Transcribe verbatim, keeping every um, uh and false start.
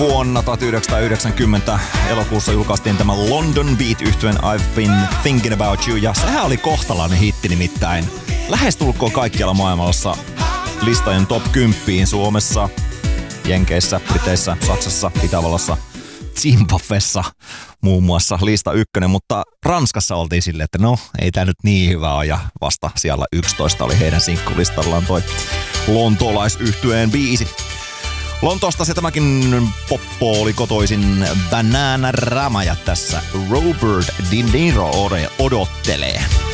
vuonna tuhatyhdeksänsataayhdeksänkymmentä elokuussa julkaistiin tämä London Beat-yhtyeen I've Been Thinking About You, ja sehän oli kohtalainen hitti nimittäin. Lähestulkoon kaikkialla maailmassa listojen top kymmenen Suomessa, Jenkeissä, Briteissä, Saksassa, Itävallassa, Zimbabwessa muun muassa lista ykkönen, mutta Ranskassa oltiin silleen, että no ei tää nyt niin hyvä ole, ja vasta siellä yksitoista oli heidän sinkkulistallaan toi lontoolaisyhtyeen biisi. Lontoosta se tämäkin poppo oli kotoisin Bananarama, ja tässä Robert De Niro odottelee.